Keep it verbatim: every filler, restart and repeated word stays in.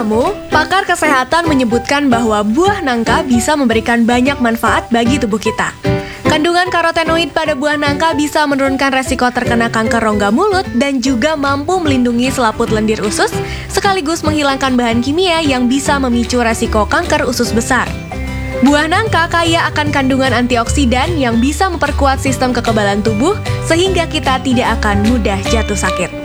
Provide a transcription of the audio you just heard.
kamu, pakar kesehatan menyebutkan bahwa buah nangka bisa memberikan banyak manfaat bagi tubuh kita. Kandungan karotenoid pada buah nangka bisa menurunkan resiko terkena kanker rongga mulut dan juga mampu melindungi selaput lendir usus, sekaligus menghilangkan bahan kimia yang bisa memicu resiko kanker usus besar. Buah nangka kaya akan kandungan antioksidan yang bisa memperkuat sistem kekebalan tubuh, sehingga kita tidak akan mudah jatuh sakit.